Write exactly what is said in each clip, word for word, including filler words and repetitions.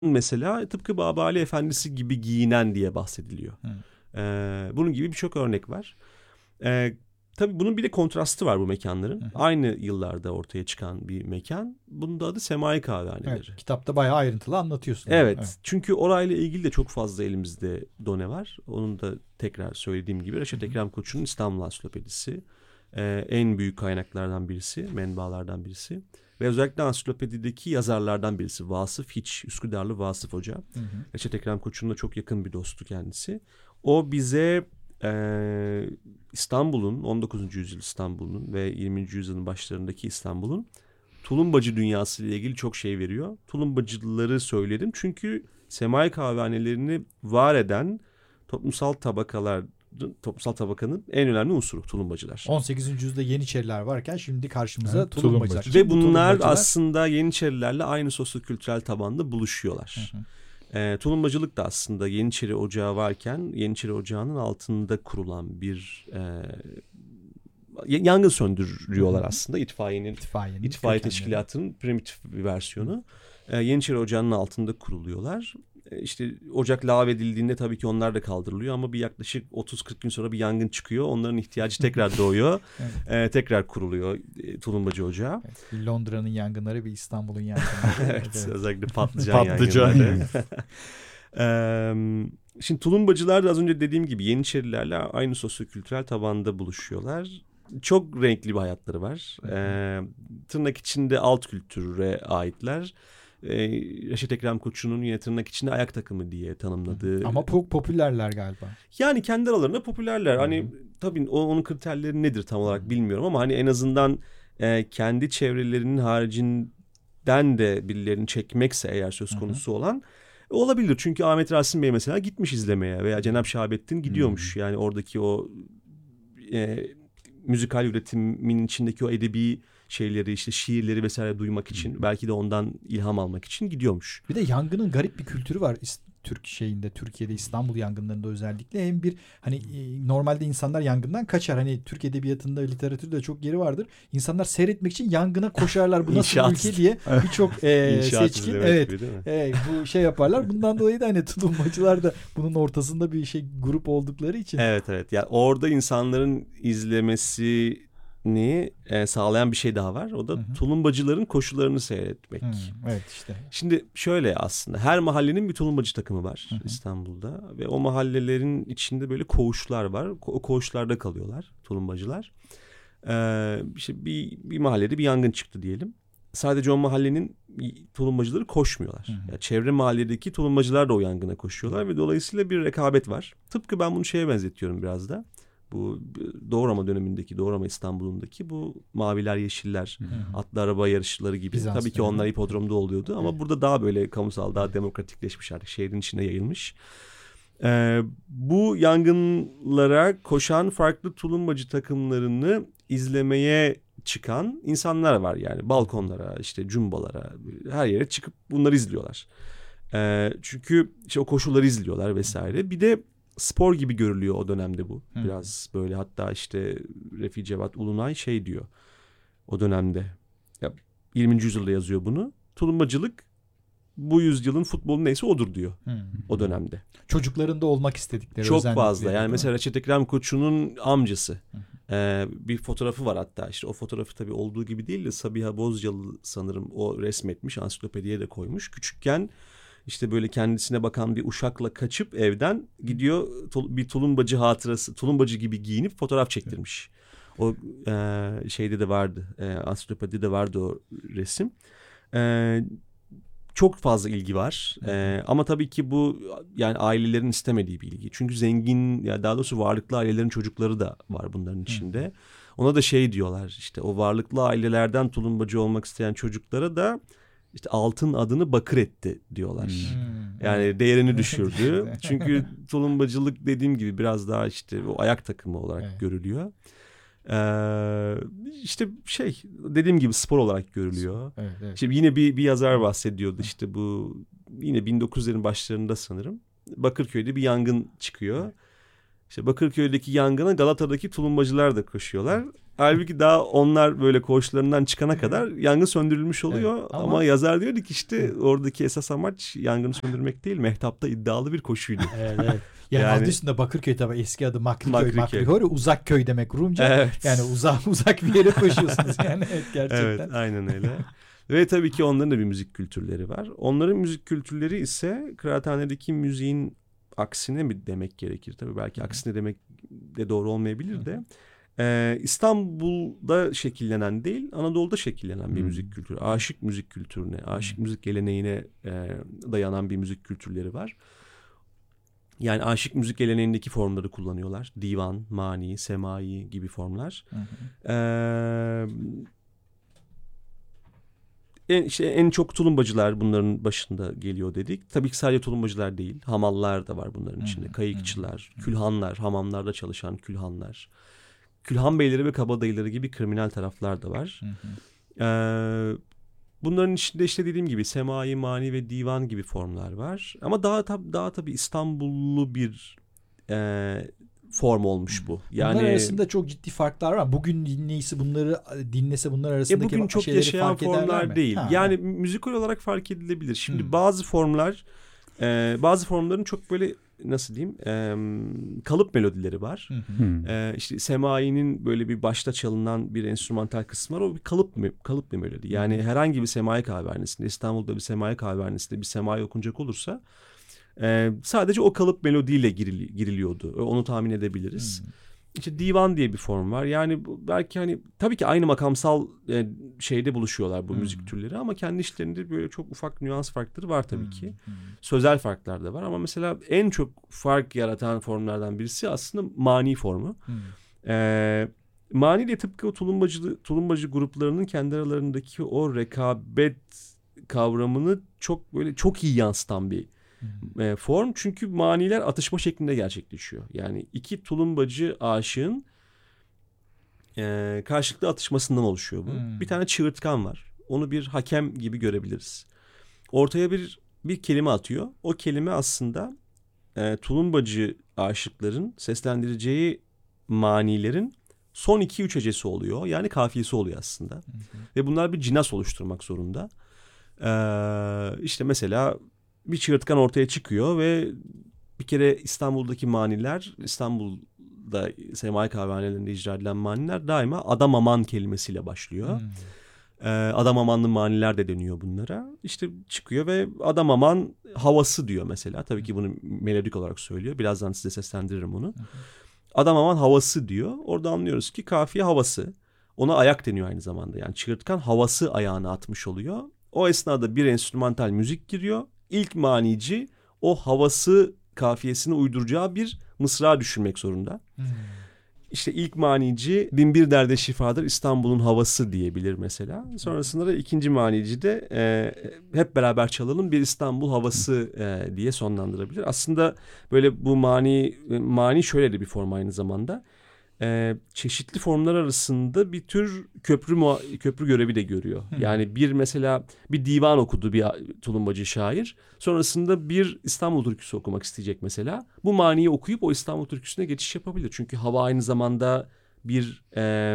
mesela tıpkı Babali Efendisi gibi giyinen diye bahsediliyor. Ee, bunun gibi birçok örnek var. Ee, tabii bunun bir de kontrastı var bu mekanların. Hı hı. Aynı yıllarda ortaya çıkan bir mekan. Bunun da adı Semai Kahvehaneleri. Evet, kitapta bayağı ayrıntılı anlatıyorsun. Evet, evet. Çünkü orayla ilgili de çok fazla elimizde done var. Onun da tekrar söylediğim gibi Reşat Ekrem Koçu'nun İstanbul Ansiklopedisi. Ee, en büyük kaynaklardan birisi, menbaalardan birisi. Ve özellikle ansiklopedideki yazarlardan birisi. Vasıf Hiç, Üsküdarlı Vasıf Hoca. Hı hı. Reşat Ekrem Koçu'nun da çok yakın bir dostu kendisi. O bize e, İstanbul'un, on dokuzuncu yüzyıl İstanbul'un ve yirminci yüzyılın başlarındaki İstanbul'un tulumbacı dünyası ile ilgili çok şey veriyor. Tulumbacıları söyledim çünkü Semai Kahvehanelerini var eden toplumsal tabakalar, toplumsal tabakanın en önemli unsuru tulumbacılar. on sekizinci yüzyılda Yeniçeriler varken şimdi karşımıza evet, tulumbacılar. Ve bunlar tulumbacılar aslında Yeniçerilerle aynı sosyokültürel tabanda buluşuyorlar. Hı hı. E, tulumbacılık da aslında Yeniçeri Ocağı varken Yeniçeri Ocağı'nın altında kurulan bir e, yangın söndürüyorlar aslında. İtfaiyenin, İtfaiyenin itfaiye teşkilatının primitif bir versiyonu. E, Yeniçeri Ocağı'nın altında kuruluyorlar. İşte ocak lağvedildiğinde tabii ki onlar da kaldırılıyor ama bir yaklaşık otuz kırk gün sonra bir yangın çıkıyor. Onların ihtiyacı tekrar doğuyor. Evet. ee, tekrar kuruluyor e, tulumbacı ocağı. Evet, Londra'nın yangınları bir İstanbul'un yangınları. evet, evet, özellikle patlıcan, patlıcan yangınları. ee, şimdi tulumbacılar da az önce dediğim gibi Yeniçerilerle aynı sosyokültürel tabanda buluşuyorlar. Çok renkli bir hayatları var. Ee, tırnak içinde alt kültüre aitler. Ee, Reşat Ekrem Koçu'nun yine tırnak içinde ayak takımı diye tanımladığı. Ama çok popülerler galiba. Yani kendi aralarında popülerler. Hı-hı. Hani tabii o, onun kriterleri nedir tam olarak bilmiyorum ama hani en azından e, kendi çevrelerinin haricinden de birilerini çekmekse eğer söz konusu Hı-hı. olan olabilir. Çünkü Ahmet Rasim Bey mesela gitmiş izlemeye veya Cenab Şahabettin gidiyormuş. Hı-hı. Yani oradaki o e, müzikal üretimin içindeki o edebi şeyleri işte şiirleri vesaire duymak için hmm. belki de ondan ilham almak için gidiyormuş. Bir de yangının garip bir kültürü var Türk şeyinde Türkiye'de İstanbul yangınlarında özellikle hem bir hani normalde insanlar yangından kaçar hani Türk edebiyatında literatürde çok yeri vardır. İnsanlar seyretmek için yangına koşarlar bu nasıl bir ülke diye birçok e, seçkin evet e, bu şey yaparlar. Bundan dolayı da hani tulumbacılar da bunun ortasında bir şey grup oldukları için. Evet evet yani orada insanların izlemesi ni e, sağlayan bir şey daha var. O da hı hı. tulumbacıların koşularını seyretmek. Hı, evet işte. Şimdi şöyle aslında her mahallenin bir tulumbacı takımı var hı hı. İstanbul'da ve o mahallelerin içinde böyle koğuşlar var. O koğuşlarda kalıyorlar tulumbacılar. Ee, işte bir, bir mahallede bir yangın çıktı diyelim. Sadece o mahallenin tulumbacıları koşmuyorlar. Hı hı. Yani çevre mahalledeki tulumbacılar da o yangına koşuyorlar ve dolayısıyla bir rekabet var. Tıpkı ben bunu şeye benzetiyorum biraz da. Bu Doğrama dönemindeki, Doğrama İstanbul'undaki bu maviler, yeşiller, hı hı. atlı araba yarışları gibi. Bizans Tabii ki onlar hipodromda oluyordu ama evet. burada daha böyle kamusal, daha demokratikleşmiş artık şehrin içine yayılmış. Ee, bu yangınlara koşan farklı tulumbacı takımlarını izlemeye çıkan insanlar var yani. Balkonlara, işte cumbalara, her yere çıkıp bunları izliyorlar. Ee, çünkü işte o koşulları izliyorlar vesaire. Bir de spor gibi görülüyor o dönemde bu. Hı. Biraz böyle hatta işte Refi Cevat Ulunay şey diyor o dönemde. Ya yirminci yüzyılda yazıyor bunu. Tulumbacılık bu yüzyılın futbolu neyse odur diyor. Hı. O dönemde. Çocukların da olmak istedikleri. Çok fazla. Yani mesela Reşat Ekrem Koçu'nun amcası. Ee, bir fotoğrafı var hatta. İşte o fotoğrafı tabii olduğu gibi değil de Sabiha Bozcalı sanırım o resmetmiş. Ansiklopediye de koymuş. Küçükken İşte böyle kendisine bakan bir uşakla kaçıp evden gidiyor bir tulumbacı hatırası, tulumbacı gibi giyinip fotoğraf çektirmiş. O e, şeyde de vardı, e, ansiklopedide de vardı o resim. E, çok fazla ilgi var e, ama tabii ki bu yani ailelerin istemediği bir ilgi. Çünkü zengin, ya daha doğrusu varlıklı ailelerin çocukları da var bunların içinde. Ona da şey diyorlar işte o varlıklı ailelerden tulumbacı olmak isteyen çocuklara da İşte altın adını bakır etti diyorlar. Hmm. Yani değerini düşürdü. Çünkü tulumbacılık dediğim gibi biraz daha işte o ayak takımı olarak evet. görülüyor. Ee, işte şey dediğim gibi spor olarak görülüyor. Evet, evet. Şimdi yine bir bir yazar bahsediyordu işte bu yine bin dokuz yüzlerin başlarında sanırım. Bakırköy'de bir yangın çıkıyor. İşte Bakırköy'deki yangına Galata'daki tulumbacılar da koşuyorlar. Halbuki daha onlar böyle koğuşlarından çıkana kadar yangın söndürülmüş oluyor. Evet, ama... ama yazar diyor ki işte oradaki esas amaç yangını söndürmek değil, mehtapta iddialı bir koşuydu. Evet, evet. Yani, Yani- adı üstünde Bakırköy tabii, eski adı Makriköy. Makriköy. Makriköy uzak köy demek Rumca. Evet. Yani uzak uzak bir yere koşuyorsunuz yani, evet, gerçekten. Evet, aynen öyle. Ve tabii ki onların da bir müzik kültürleri var. Onların müzik kültürleri ise kıraathanedeki müziğin aksine mi demek gerekir? Tabii belki aksine demek de doğru olmayabilir de. Ee, İstanbul'da şekillenen değil, Anadolu'da şekillenen bir Hmm. müzik kültürü. Aşık müzik kültürüne, aşık müzik geleneğine e, dayanan bir müzik kültürleri var. Yani aşık müzik geleneğindeki formları kullanıyorlar. Divan, mani, semai gibi formlar. Hı hı. Ee, en, işte en çok tulumbacılar bunların başında geliyor dedik. Tabii ki sadece tulumbacılar değil. Hamallar da var bunların içinde. Hı, Kayıkçılar, hı, hı. külhanlar, hamamlarda çalışan külhanlar. Külhan beyleri ve kabadayıları gibi kriminal taraflar da var. Hı hı. Ee, bunların içinde işte dediğim gibi semai, mani ve divan gibi formlar var. Ama daha tab daha tabii İstanbullu bir e, form olmuş bu. Yani Bunlar arasında çok ciddi farklar var. Bugün dinleyicisi bunları dinlese bunlar e arasındaki bugün çok şeyleri yaşayan fark ederler formlar mi? değil. Ha, yani evet. müzikal olarak fark edilebilir. Şimdi Hmm. bazı formlar, e, bazı formların çok böyle nasıl diyeyim e, kalıp melodileri var. Hı hı. Hmm. Ee, işte semai'nin böyle bir başta çalınan bir enstrümantal kısmı var. O bir kalıp mı, kalıp bir melodi. Yani Hı. herhangi bir semai kahvehanesinde, İstanbul'da bir semai kahvehanesinde bir semai okunacak olursa e, sadece o kalıp melodiyle girili, giriliyordu. Onu tahmin edebiliriz. Hı. İşte divan diye bir form var. Yani bu, belki hani tabii ki aynı makamsal e, şeyde buluşuyorlar bu Hı. müzik türleri ama kendi işlerinde böyle çok ufak nüans farkları var tabii Hı. ki. Hı. Sözel farklar da var ama mesela en çok fark yaratan formlardan birisi aslında mani formu. Hı. Ee, mani de tıpkı o tulumbacı, tulumbacı gruplarının kendi aralarındaki o rekabet kavramını çok böyle çok iyi yansıtan bir Hı. e, form. Çünkü maniler atışma şeklinde gerçekleşiyor. Yani iki tulumbacı aşığın e, karşılıklı atışmasından oluşuyor bu. Hmm. Bir tane çığırtkan var. Onu bir hakem gibi görebiliriz. Ortaya bir bir kelime atıyor. O kelime aslında e, tulumbacı aşıkların seslendireceği manilerin son iki üç hecesi oluyor. Yani kafiyesi oluyor aslında. Hı hı. Ve bunlar bir cinas oluşturmak zorunda. Ee, işte mesela bir çığırtkan ortaya çıkıyor ve bir kere İstanbul'daki maniler, İstanbul'da semai kahvehanelerinde icra edilen maniler daima adam aman kelimesiyle başlıyor. Hı. Ee, adam amanlı maniler de deniyor bunlara. İşte çıkıyor ve adam aman havası diyor mesela. Tabii ki bunu melodik olarak söylüyor. Birazdan size seslendiririm onu. Hı hı. Adam aman havası diyor. Orada anlıyoruz ki kafiye havası. Ona ayak deniyor aynı zamanda. Yani çığırtkan havası ayağına atmış oluyor. O esnada bir enstrümantal müzik giriyor. İlk manici o havası kafiyesini uyduracağı bir mısra düşünmek zorunda. Hı. İşte ilk manici bin bir derde şifadır İstanbul'un havası diyebilir mesela. Sonrasında da ikinci manici de e, hep beraber çalalım bir İstanbul havası e, diye sonlandırabilir. Aslında böyle bu mani mani şöyle de bir form aynı zamanda. E, çeşitli formlar arasında bir tür köprü muha- köprü görevi de görüyor. Hmm. Yani bir mesela bir divan okudu bir tulumbacı şair. Sonrasında bir İstanbul türküsü okumak isteyecek mesela. Bu maniyi okuyup o İstanbul türküsüne geçiş yapabilir. Çünkü hava aynı zamanda bir e,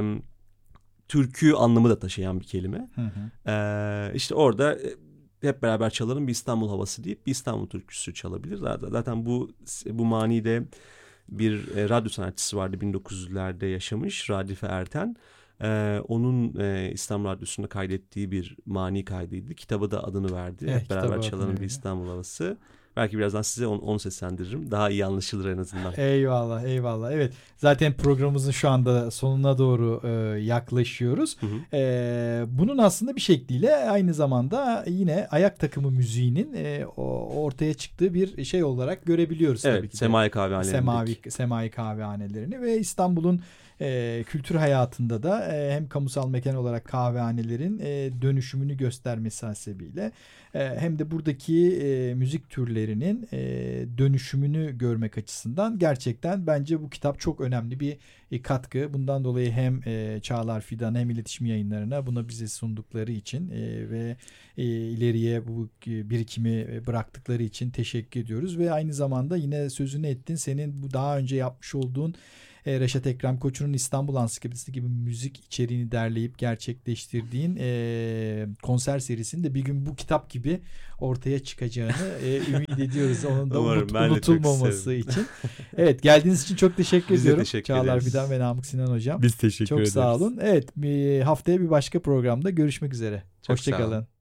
türkü anlamı da taşıyan bir kelime. Hı hı. E, işte orada hep beraber çalalım bir İstanbul havası deyip bir İstanbul türküsü çalabilir. Zaten bu bu manide bir e, radyo sanatçısı vardı bin dokuz yüzlerde yaşamış Radife Erten. E, onun e, İstanbul Radyosu'nda kaydettiği bir mani kaydıydı. Kitabı da adını verdi. Evet, Hep beraber kitabı çalalım adını bir İstanbul havası. Belki birazdan size onu, onu seslendiririm. Daha iyi anlaşılır en azından. Eyvallah, eyvallah. Evet, zaten programımızın şu anda sonuna doğru e, yaklaşıyoruz. Hı hı. E, bunun aslında bir şekliyle aynı zamanda yine ayak takımı müziğinin e, o, ortaya çıktığı bir şey olarak görebiliyoruz tabii Evet, ki de. Semai kahvehanelerindeki. Semavi, Semai kahvehanelerini ve İstanbul'un e, kültür hayatında da e, hem kamusal mekan olarak kahvehanelerin e, dönüşümünü göstermesi hasebiyle e, hem de buradaki e, müzik türlerinin e, dönüşümünü görmek açısından gerçekten bence bu kitap çok önemli bir e, katkı. Bundan dolayı hem e, Çağlar Fidan hem iletişim yayınlarına buna bize sundukları için e, ve e, ileriye bu e, birikimi bıraktıkları için teşekkür ediyoruz ve aynı zamanda yine sözünü ettin senin bu daha önce yapmış olduğun e, Reşat Ekrem Koçu'nun İstanbul Ansiklopedisi gibi müzik içeriğini derleyip gerçekleştirdiğin e, konser serisinin de bir gün bu kitap gibi ortaya çıkacağını e, ümit ediyoruz. Onun da Umarım, unut, ben de çok unutulmaması isterim. için. Evet, geldiğiniz için çok teşekkür Biz de ediyorum. teşekkür Çağlar ederiz. Fidan ve Namık Sinan Hocam. Biz teşekkür Çok ederiz. sağ olun. Evet, bir haftaya bir başka programda görüşmek üzere. Çok sağ olun. Hoşçakalın.